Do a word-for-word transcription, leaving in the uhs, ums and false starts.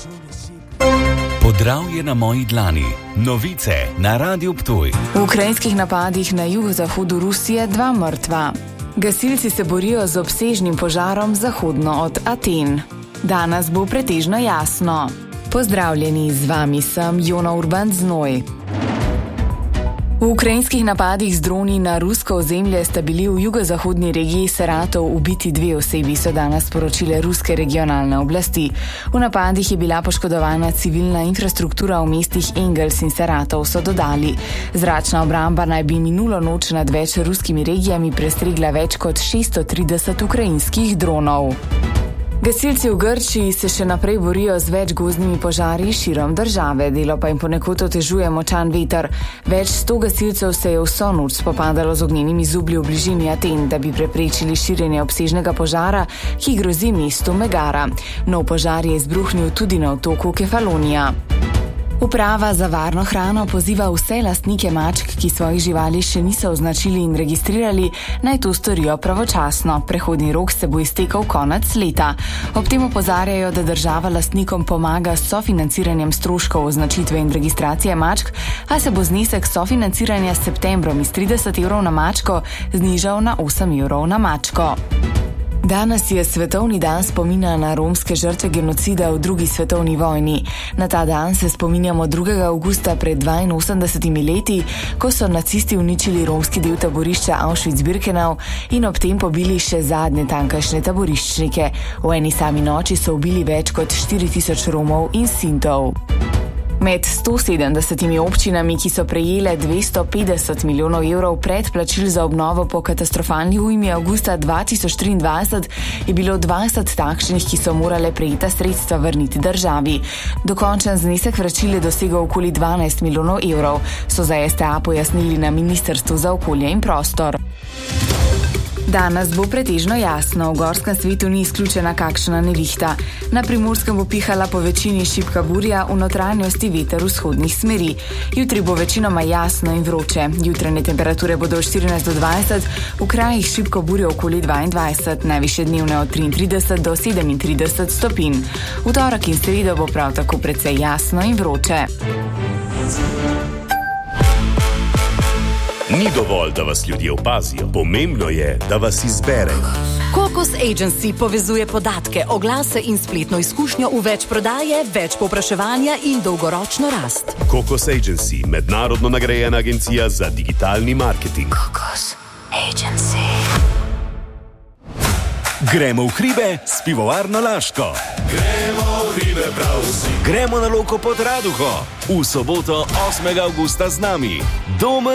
Podravje na moji dlani. Novice na Radiu Ptuj. V ukrajinskih napadih na jugozahodu Rusije dva mrtva. Gasilci se borijo z obsežnim požarom zahodno od Aten. Danes bo pretežno jasno. Pozdravljeni, z vami sem Jona Urban Znoj. V ukrajinskih napadih z droni na rusko ozemlje sta bili v jugozahodni regiji Saratov ubiti dve osebi, so danes sporočile ruske regionalne oblasti. V napadih je bila poškodovana civilna infrastruktura v mestih Engels in Saratov, so dodali. Zračna obramba naj bi minulo noč nad več ruskimi regijami prestregla več kot šeststo trideset ukrajinskih dronov. Gasilci v Grčiji se še naprej borijo z več gozdnimi požari širom države, delo pa jim ponekod otežuje močan veter. Več sto gasilcev se je vso noč spopadalo z ognjenimi zublji v bližini Aten, da bi preprečili širjenje obsežnega požara, ki grozi mestu Megara. Nov požar je izbruhnil tudi na otoku Kefalonija. Uprava za varno hrano poziva vse lastnike mačk, ki svojih živali še niso označili in registrirali, naj to storijo pravočasno. Prehodni rok se bo iztekel konec leta. Ob tem opozarjajo, da država lastnikom pomaga s sofinanciranjem stroškov označitve in registracije mačk, a se bo znesek sofinanciranja s septembrom iz trideset evrov na mačko znižal na osem evrov na mačko. Danes je svetovni dan spomina na romske žrtve genocida v drugi svetovni vojni. Na ta dan se spominjamo drugega avgusta pred dvainosemdesetimi leti, ko so nacisti uničili romski del taborišča Auschwitz-Birkenau in ob tem pobili še zadnje tamkajšnje taboriščnike. V eni sami noči so ubili več kot štiri tisoč Romov in Sintov. Med sto sedemdesetimi občinami, ki so prejele dvesto petdeset milijonov evrov predplačil za obnovo po katastrofalni ujmi avgusta dva tisoč triindvajset, je bilo dvajset takšnih, ki so morale prejeta sredstva vrniti državi. Dokončen znesek vračil je dosegel okoli dvanajst milijonov evrov, so za S T A pojasnili na Ministrstvu za okolje in prostor. Danes bo pretežno jasno, v gorskem svetu ni izključena kakšna nevihta. Na Primorskem bo pihala po večini šibka burja, v notranjosti veter vzhodnih smeri. Jutri bo večinoma jasno in vroče. Jutranje temperature bodo od štirinajst do dvajset, v krajih šibko burje okoli dvaindvajset, najvišje dnevne od triintrideset do sedemintrideset stopinj. V torek in sredo bo prav tako precej jasno in vroče. Ni dovolj, da vas ljudje opazijo. Pomembno je, da vas izberejo. Kokos Agency povezuje podatke, oglase in spletno izkušnjo v več prodaje, več povpraševanja in dolgoročno rast. Kokos Agency, mednarodno nagrajena agencija za digitalni marketing. Kokos Agency. Gremo v hribe s pivovarno Laško. Gremo v hribe prav vsi. Gremo na Loko pod Raduho. V soboto osmega avgusta z nami. Doma